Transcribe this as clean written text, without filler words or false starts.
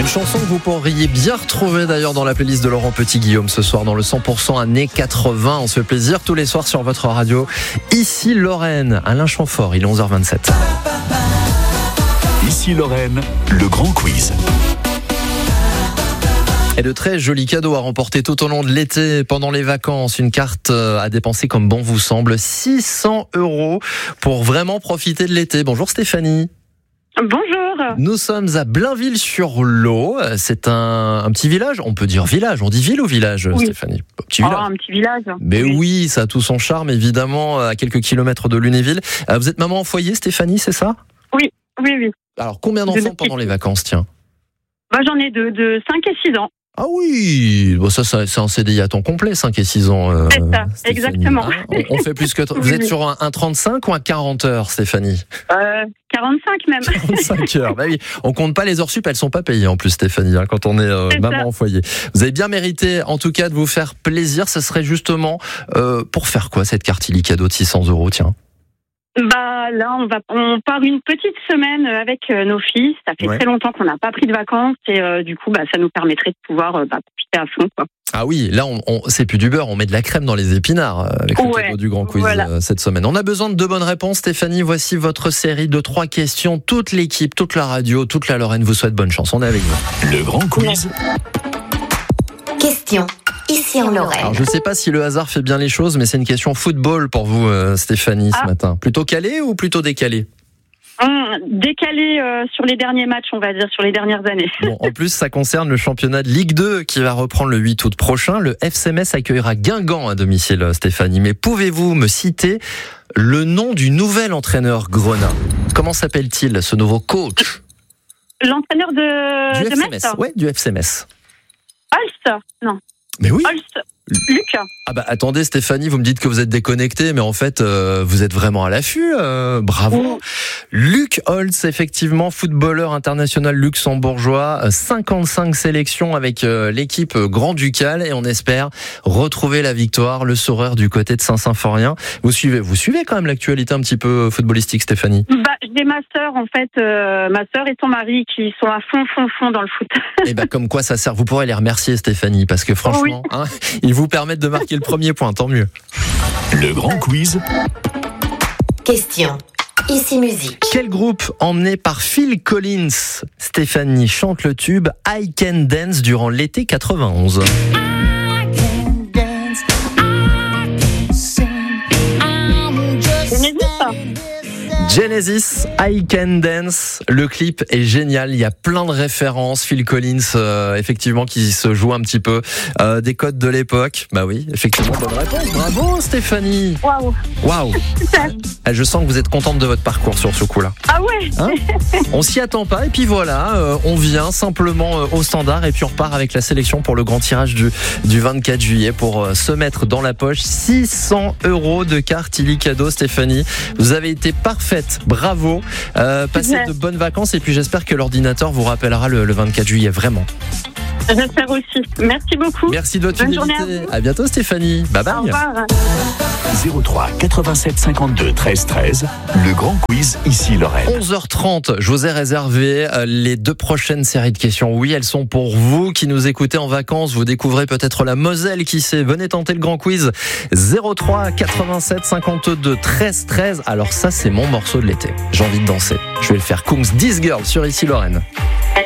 Une chanson que vous pourriez bien retrouver d'ailleurs dans la playlist de Laurent Petit-Guillaume ce soir dans le 100% années 80. On se fait plaisir tous les soirs sur votre radio. Ici Lorraine, Alain Chamfort, il est 11h27. Ici Lorraine, le grand quiz. Et de très jolis cadeaux à remporter tout au long de l'été, pendant les vacances. Une carte à dépenser comme bon vous semble. 600 € pour vraiment profiter de l'été. Bonjour Stéphanie. Bonjour. Nous sommes à Blainville-sur-Lot. C'est un petit village. On peut dire village. On dit ville ou village, oui. Stéphanie? Petit village. Un petit village. Mais oui, ça a tout son charme, évidemment, à quelques kilomètres de Lunéville. Vous êtes maman au foyer, Stéphanie, c'est ça? Oui. Alors, combien d'enfants pendant les vacances, tiens? J'en ai deux, de 5 et 6 ans. Ah oui, bon, ça c'est un CDI à temps complet, 5 et 6 ans. C'est ça, Stéphanie. exactement. On fait plus que... Vous êtes sur un 35 ou un 40 heures, Stéphanie? 45 même. 45 heures, bah oui. On compte pas les heures sup, elles sont pas payées en plus, Stéphanie, quand on est maman au foyer. Vous avez bien mérité, en tout cas, de vous faire plaisir. Ce serait justement pour faire quoi, cette carte illico de 600 €, tiens? Là, on part une petite semaine avec nos filles. Ça fait très longtemps qu'on n'a pas pris de vacances et du coup, ça nous permettrait de pouvoir profiter à fond, quoi. Ah oui, là, c'est plus du beurre, on met de la crème dans les épinards avec le cadeau du grand quiz cette semaine. On a besoin de 2 bonnes réponses, Stéphanie. Voici votre série de 3 questions. Toute l'équipe, toute la radio, toute la Lorraine vous souhaite bonne chance. On est avec vous. Le grand quiz. Question. Ici en Lorraine. Alors, je ne sais pas si le hasard fait bien les choses, mais c'est une question football pour vous, Stéphanie, ce matin. Plutôt calé ou plutôt décalé? Décalé sur les derniers matchs, on va dire, sur les dernières années. Bon, en plus, ça concerne le championnat de Ligue 2 qui va reprendre le 8 août prochain. Le FC Metz accueillera Guingamp à domicile, Stéphanie. Mais pouvez-vous me citer le nom du nouvel entraîneur grenat? Comment s'appelle-t-il, ce nouveau coach? L'entraîneur de Metz? Oui, du FC Metz. Holst? Non. Mais oui. Holst. Luc. Attendez Stéphanie, vous me dites que vous êtes déconnectée, mais en fait vous êtes vraiment à l'affût, bravo. Luc Holtz, effectivement, footballeur international luxembourgeois, 55 sélections avec l'équipe Grand-Ducal et on espère retrouver la victoire, le sourire du côté de Saint-Symphorien. Vous suivez quand même l'actualité un petit peu footballistique, Stéphanie? J'ai ma sœur en fait, ma sœur et son mari qui sont à fond dans le foot. Et comme quoi ça sert, vous pourrez les remercier Stéphanie, parce que franchement, ils vous permettent de marquer le premier point, tant mieux. Le grand quiz. Question. Ici musique. Quel groupe emmené par Phil Collins, Stéphanie, chante le tube I Can Dance durant l'été 91? Genesis, I Can Dance. Le clip est génial. Il y a plein de références. Phil Collins, effectivement, qui se joue un petit peu des codes de l'époque. Bah oui, effectivement, bonne réponse. Bravo, Stéphanie. Waouh. Je sens que vous êtes contente de votre parcours sur ce coup-là. Ah ouais. On s'y attend pas. Et puis voilà, on vient simplement au standard et puis on repart avec la sélection pour le grand tirage du 24 juillet pour se mettre dans la poche 600 € de carte illico, Stéphanie. Vous avez été parfaite. Bravo. Passez de bonnes vacances et puis j'espère que l'ordinateur vous rappellera le 24 juillet, vraiment. J'espère aussi. Merci beaucoup. Merci de votre fidélité. À bientôt Stéphanie. Bye bye. Au revoir. 03 87 52 13 13. Le grand quiz ici Lorraine. 11h30, je vous ai réservé les 2 prochaines séries de questions. Oui, elles sont pour vous qui nous écoutez en vacances. Vous découvrez peut-être la Moselle, qui sait. Venez tenter le grand quiz. 03 87 52 13 13. Alors ça, c'est mon morceau de l'été. J'ai envie de danser. Je vais le faire. Kungs This Girl sur Ici Lorraine.